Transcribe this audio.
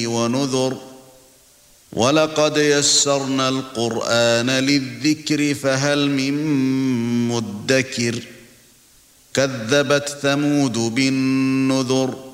ونذر ولقد يسرنا القرآن للذكر فهل من مدكر كذبت ثمود بالنذر